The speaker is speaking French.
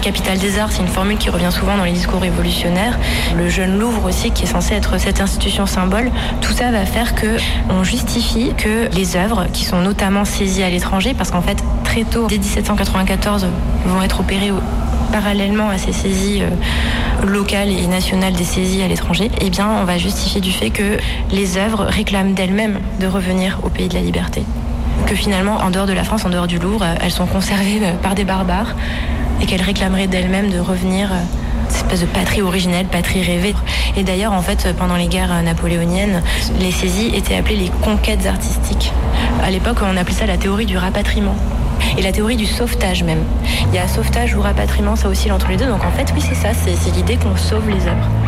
capitale des arts, c'est une formule qui revient souvent dans les discours révolutionnaires. Le jeune Louvre aussi, qui est censé être cette institution symbole, tout ça va faire qu'on justifie que les œuvres qui sont notamment saisies à l'étranger, parce qu'en fait, très tôt, dès 1794, vont être opérées parallèlement à ces saisies locales et nationales des saisies à l'étranger, eh bien, on va justifier du fait que les œuvres réclament d'elles-mêmes de revenir au pays de la liberté. Que finalement, en dehors de la France, en dehors du Louvre, elles sont conservées par des barbares et qu'elles réclameraient d'elles-mêmes de revenir cette espèce de patrie originelle, patrie rêvée. Et d'ailleurs, en fait, pendant les guerres napoléoniennes, les saisies étaient appelées les conquêtes artistiques. À l'époque, on appelait ça la théorie du rapatriement. Et la théorie du sauvetage même. Il y a sauvetage ou rapatriement, ça oscille entre les deux. Donc en fait, oui, c'est ça, c'est l'idée qu'on sauve les œuvres.